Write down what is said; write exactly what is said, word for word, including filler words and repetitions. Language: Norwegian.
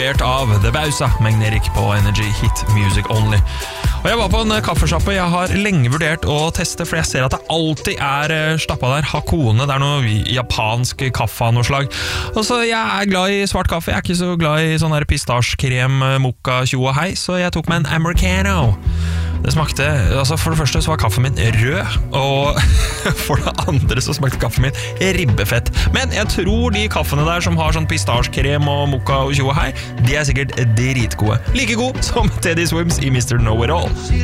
av The Bausa Magnetic på Energy Hit Music Only. Og jeg var på en kaffesjappe jeg har lenge vurdert å teste, for jeg ser at det alltid er stappa der. Hakone, det er noe japansk kaffe av noe slag. Og så jeg er glad i svart kaffe, jeg er ikke så glad i sånn her pistasjekrem, mokka, tjo og hei, så jeg tok meg en americano. Det smakte, altså for det første så var kaffen min rød, og for det andre så smakte kaffen min ribbefett. Men jeg tror de kaffene der som har sånn pistasjekrem og mokka og tjo og hei, de er sikkert dritgode. Like god som Teddy Swims i mister Know It All.